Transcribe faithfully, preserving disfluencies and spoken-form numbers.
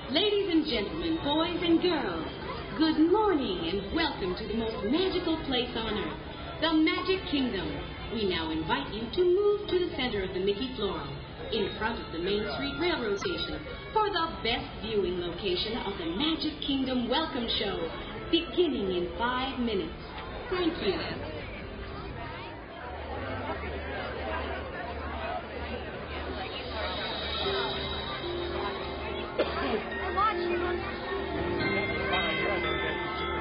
Ladies and gentlemen, boys and girls, good morning and welcome to the most magical place on earth, the Magic Kingdom. We now invite you to move to the center of the Mickey Floral, in front of the Main Street Railroad Station, for the best viewing location of the Magic Kingdom Welcome Show, beginning in five minutes. Thank you.